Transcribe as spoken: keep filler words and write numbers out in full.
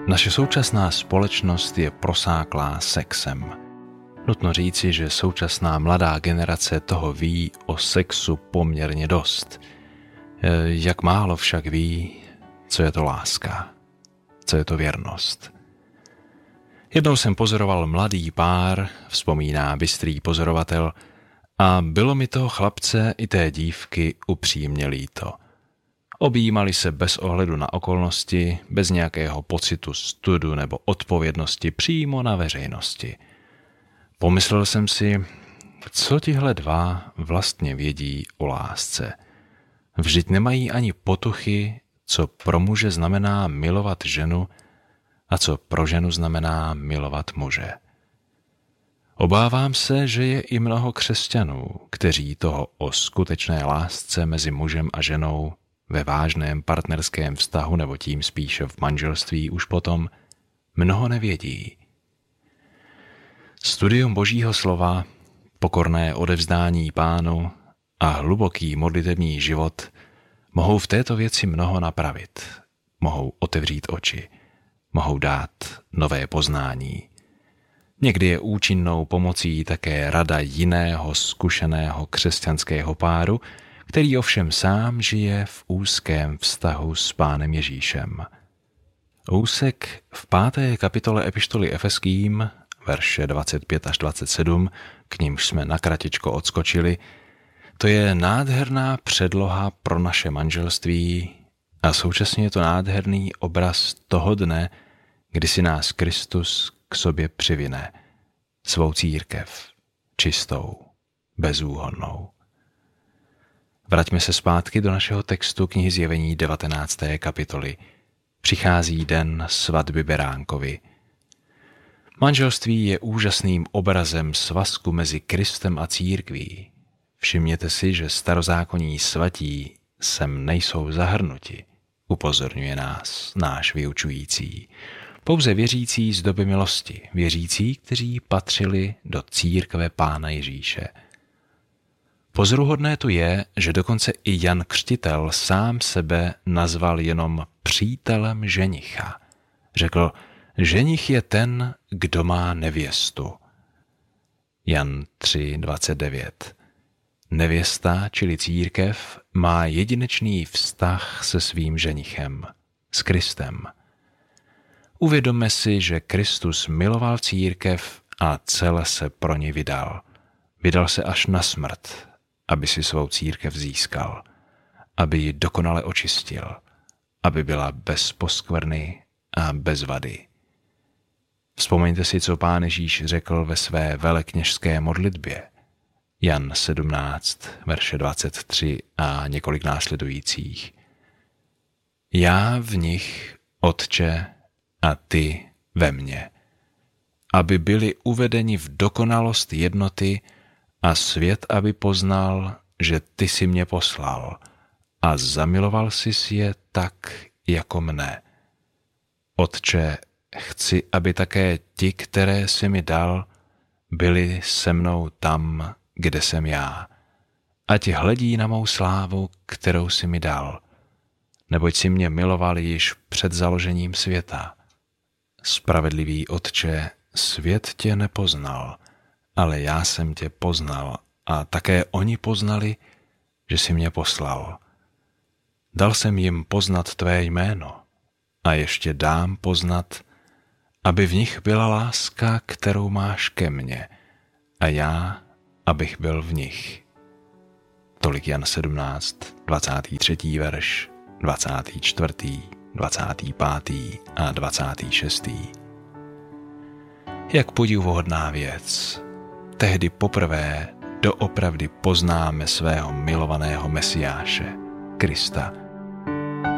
Naše současná společnost je prosáklá sexem. Nutno říci, že současná mladá generace toho ví o sexu poměrně dost. Jak málo však ví, co je to láska, co je to věrnost. Jednou jsem pozoroval mladý pár, vzpomíná bystrý pozorovatel, a bylo mi toho chlapce i té dívky upřímně líto. Objímali se bez ohledu na okolnosti, bez nějakého pocitu studu nebo odpovědnosti přímo na veřejnosti. Pomyslel jsem si, co tihle dva vlastně vědí o lásce. Vždyť nemají ani potuchy, co pro muže znamená milovat ženu a co pro ženu znamená milovat muže. Obávám se, že je i mnoho křesťanů, kteří toho o skutečné lásce mezi mužem a ženou ve vážném partnerském vztahu nebo tím spíše v manželství už potom mnoho nevědí. Studium Božího slova, pokorné odevzdání Pánu a hluboký modlitební život mohou v této věci mnoho napravit, mohou otevřít oči, mohou dát nové poznání. Někdy je účinnou pomocí také rada jiného zkušeného křesťanského páru, který ovšem sám žije v úzkém vztahu s Pánem Ježíšem. Úsek v páté kapitole epištoly Efeským, verše dvacet pět až dvacet sedm, k nímž jsme na kratičko odskočili, to je nádherná předloha pro naše manželství a současně je to nádherný obraz toho dne, kdy si nás Kristus k sobě přivine, svou církev, čistou, bezúhonnou. Vraťme se zpátky do našeho textu knihy Zjevení devatenácté kapitoly. Přichází den svatby Beránkovi. Manželství je úžasným obrazem svazku mezi Kristem a církví. Všimněte si, že starozákonní svatí sem nejsou zahrnuti, upozorňuje nás náš vyučující. Pouze věřící z doby milosti, věřící, kteří patřili do církve Pána Ježíše. Pozoruhodné tu je, že dokonce i Jan Křtitel sám sebe nazval jenom přítelem ženicha. Řekl, ženich je ten, kdo má nevěstu. Jan tři dvacet devět. Nevěsta, čili církev, má jedinečný vztah se svým ženichem, s Kristem. Uvědomme si, že Kristus miloval církev a celé se pro ní vydal. Vydal se až na smrt, aby si svou církev získal, aby ji dokonale očistil, aby byla bez poskvrny a bez vady. Vzpomeňte si, co Pán Ježíš řekl ve své velekněžské modlitbě. Jan sedmnáct, verše dvacet tři a několik následujících. Já v nich, Otče, a ty ve mně, aby byli uvedeni v dokonalost jednoty a svět, aby poznal, že ty jsi mě poslal a zamiloval jsi je tak, jako mne. Otče, chci, aby také ti, které jsi mi dal, byli se mnou tam, kde jsem já. Ať hledí na mou slávu, kterou jsi mi dal, neboť jsi mě miloval již před založením světa. Spravedlivý Otče, svět tě nepoznal, ale já jsem tě poznal a také oni poznali, že jsi mě poslal. Dal jsem jim poznat tvé jméno a ještě dám poznat, aby v nich byla láska, kterou máš ke mně, a já, abych byl v nich. Tolik Jan sedmnáct, dvacátý třetí verš, dvacátý čtvrtý, dvacátý pátý a dvacátý šestý. Jak podivuhodná věc. Tehdy poprvé doopravdy poznáme svého milovaného Mesiáše, Krista,